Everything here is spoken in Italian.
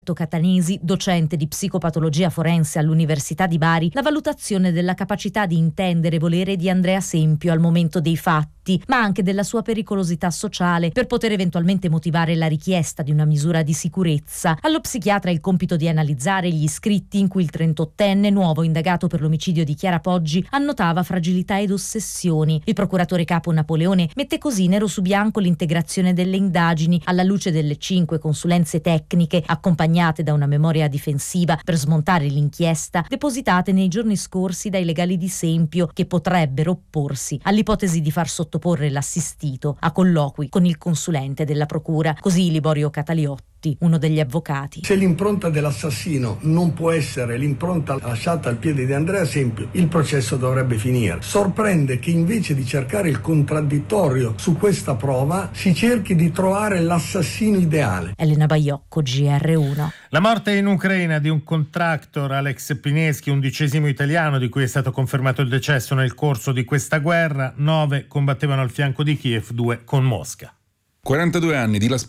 Catanesi, docente di psicopatologia forense all'Università di Bari, la valutazione della capacità di intendere e volere di Andrea Sempio al momento dei fatti, ma anche della sua pericolosità sociale per poter eventualmente motivare la richiesta di una misura di sicurezza. Allo psichiatra il compito di analizzare gli scritti in cui il 38enne, nuovo indagato per l'omicidio di Chiara Poggi, annotava fragilità ed ossessioni. Il procuratore capo Napoleone mette così nero su bianco l'integrazione delle indagini alla luce delle 5 consulenze tecniche accompagnate da una memoria difensiva per smontare l'inchiesta, depositate nei giorni scorsi dai legali di Sempio, che potrebbero opporsi all'ipotesi di far sottoporre l'assistito a colloqui con il consulente della procura. Così Liborio Cataliotti, uno degli avvocati. Se l'impronta dell'assassino non può essere l'impronta lasciata al piede di Andrea Sempio, il processo dovrebbe finire. Sorprende che invece di cercare il contraddittorio su questa prova si cerchi di trovare l'assassino ideale. Elena Baiocco, GR1. La morte in Ucraina di un contractor, Alex Pineschi, 11° italiano di cui è stato confermato il decesso nel corso di questa guerra. 9 combattevano al fianco di Kiev, 2 con Mosca. 42 anni di La